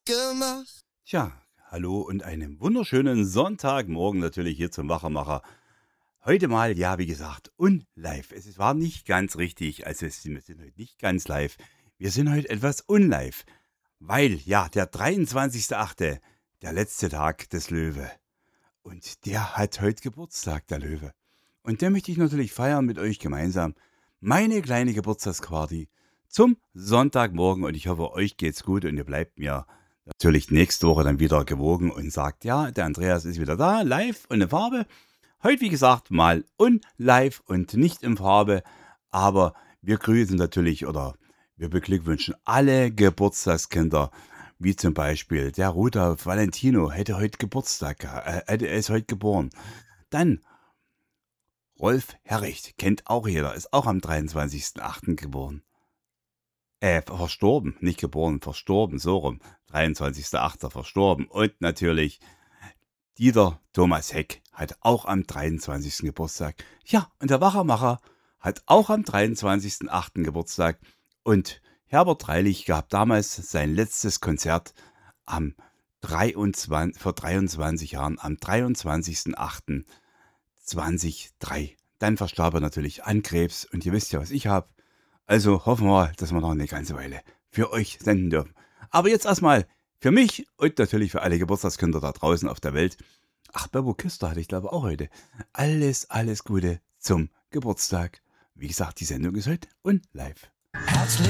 gemacht. Tja, hallo und einen wunderschönen Sonntagmorgen natürlich hier zum Wachermacher. Heute mal, ja, wie gesagt, unlive. War nicht ganz richtig, also wir sind heute nicht ganz live. Wir sind heute etwas unlive, weil, ja, der 23.8., der letzte Tag des Löwe. Und der hat heute Geburtstag, der Löwe. Und den möchte ich natürlich feiern mit euch gemeinsam. Meine kleine Geburtstagsparty zum Sonntagmorgen. Und ich hoffe, euch geht's gut und ihr bleibt mir natürlich nächste Woche dann wieder gewogen und sagt, ja, der Andreas ist wieder da, live und in Farbe. Heute, wie gesagt, mal unlive und nicht in Farbe. Aber wir grüßen natürlich oder wir beglückwünschen alle Geburtstagskinder, wie zum Beispiel der Rudolf Valentino hätte heute Geburtstag, er ist heute geboren. Dann Rolf Herricht, kennt auch jeder, ist auch am 23.8. geboren. Verstorben, nicht geboren, verstorben, so rum. 23.8. verstorben. Und natürlich Dieter Thomas Heck hat auch am 23. Geburtstag. Ja, und der Wachermacher hat auch am 23.8. Geburtstag. Und Herbert Reilich gab damals sein letztes Konzert am vor 23 Jahren, am 23.08.2003. Dann verstarb er natürlich an Krebs und ihr wisst ja, was ich habe. Also hoffen wir, dass wir noch eine ganze Weile für euch senden dürfen. Aber jetzt erstmal für mich und natürlich für alle Geburtstagskinder da draußen auf der Welt. Ach, Bebo Küster hatte ich glaube auch heute. Alles Gute zum Geburtstag. Wie gesagt, die Sendung ist heute und live. Herzlich